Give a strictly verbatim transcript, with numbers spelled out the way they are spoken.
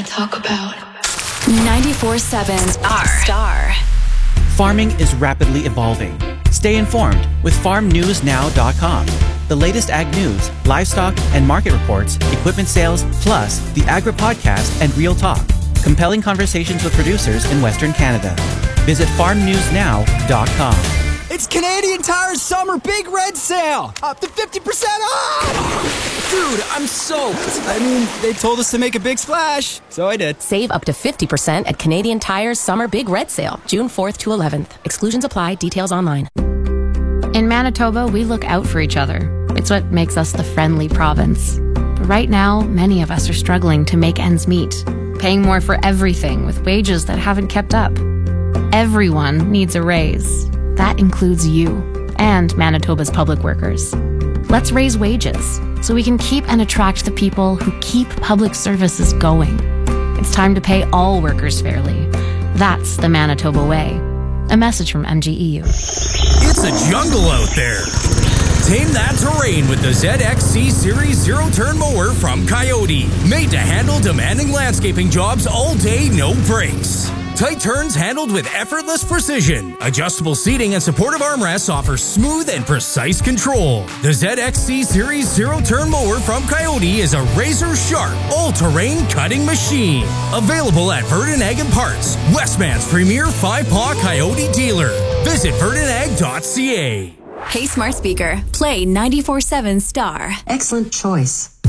to talk about. ninety-four seven Star. Star. Farming is rapidly evolving. Stay informed with farm news now dot com. The latest ag news, livestock and market reports, equipment sales, plus the Agri Podcast and Real Talk. Compelling conversations with producers in Western Canada. Visit farm news now dot com. It's Canadian Tire's summer big red sale! Up to fifty percent off! Dude, I'm soaked. I mean, they told us to make a big splash, so I did. Save up to fifty percent at Canadian Tire's summer big red sale, June fourth to eleventh. Exclusions apply. Details online. In Manitoba, we look out for each other. It's what makes us the friendly province. But right now, many of us are struggling to make ends meet, paying more for everything with wages that haven't kept up. Everyone needs a raise. That includes you and Manitoba's public workers. Let's raise wages so we can keep and attract the people who keep public services going. It's time to pay all workers fairly. That's the Manitoba way. A message from M G E U. It's a jungle out there. Tame that terrain with the Z X C Series zero-turn mower from Coyote. Made to handle demanding landscaping jobs all day, no breaks. Tight turns handled with effortless precision. Adjustable seating and supportive armrests offer smooth and precise control. The Z X C Series zero-turn mower from Coyote is a razor-sharp, all-terrain cutting machine. Available at Verdun Ag and Parts, Westman's premier five-paw Coyote dealer. Visit verdun ag dot c a. Hey, smart speaker, play ninety-four seven Star. Excellent choice.